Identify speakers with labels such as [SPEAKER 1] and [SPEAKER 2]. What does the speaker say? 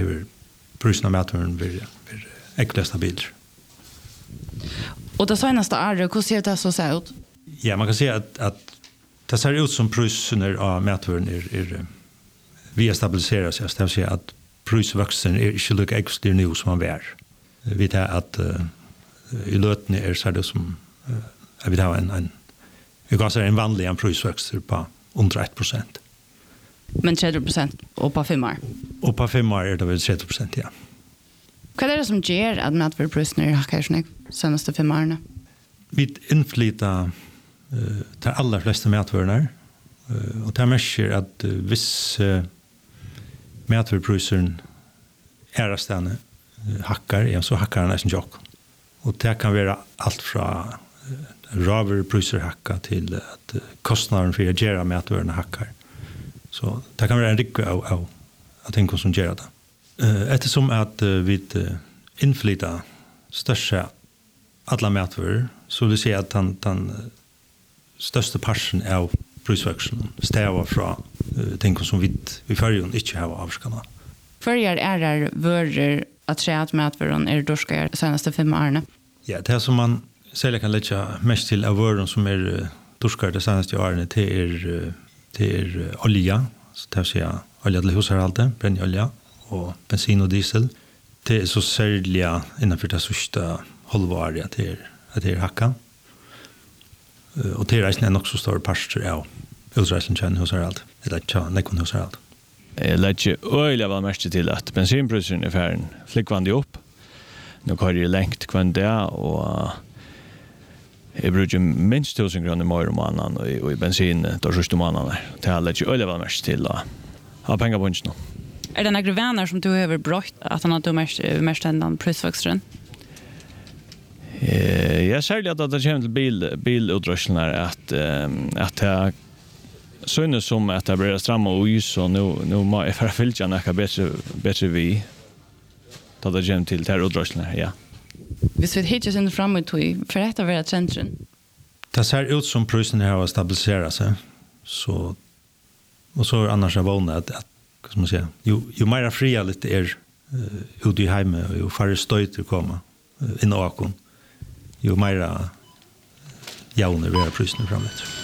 [SPEAKER 1] hur prisen av mätvaren blir äckliga stabiler.
[SPEAKER 2] Och det senaste året, hur ser det så ut?
[SPEAKER 1] Ja, man kan säga att det ser ut som priserna av mätvaren är via stabilisera sig. Det vill säga att prisväxten är inte lika extra nu som man är. Vi tar att i lötene är det som vi har en vanlig prisväxt på under 1%.
[SPEAKER 2] Men 30% och på 5 år?
[SPEAKER 1] Och på 5 år är det väl 30%, ja.
[SPEAKER 2] Vad är det som ger att mätvarpriserna hackar snäck senaste 5 åren?
[SPEAKER 1] Vi inflytar till allra flesta mätvarorna. Och det märker att viss mätvarpriser är ständigt hackar, så hackar han nästan jock. Och det kan vara allt från råvarupriser hacka till att kostnaden för att göra mätvarorna hackar. Så det kan vara en riktig av ting som gör det. Eftersom att vi inflytar största alla mätvaror, så vill jag säga att den största parten av prisväxten stävar från ting som vi förrjun inte har avskanna.
[SPEAKER 2] Förjar är vörrer att säga att mätvarorna är dorskar de senaste 5 åren?
[SPEAKER 1] Ja, det som man sälja kan lägga mest till av vörren som är dorskar de senaste åren, det är olja, så det vill säga olja till hushållshalten, brännolja och bensin och diesel. Det är så särliga innanför det sista halvåret att det är hacka. Och det är en också stor parster av utrustningen hushållshalten, eller nekon hushållshalten.
[SPEAKER 3] Jag lägger öliga väl mest till att bensinpriserna är färden flickvande upp. Nu har jag längt kvande och jag brukar minst 1000 kronor mer om annan och i bensin då första månaden. Det har lägger öliga väl mest till att ha pengar på nu.
[SPEAKER 2] Är det några vänner som du har brott att han har mest än prisväxten?
[SPEAKER 3] Jag säger att det kommer till bilutrustning att det synes som att det blir stramma och is och nu må jag förfylja några bättre vi ta det hem till utrustning, ja.
[SPEAKER 2] Hvis vi hittar in framåt för att det vara centrum.
[SPEAKER 1] Det ser ut som prisen har stabiliserat sig. Så annars är vanligt att ska man säga, ju mer fria lite är ute i hemmet och ju färre stöter komma in i akon, ju mer jävna blir prisen framåt.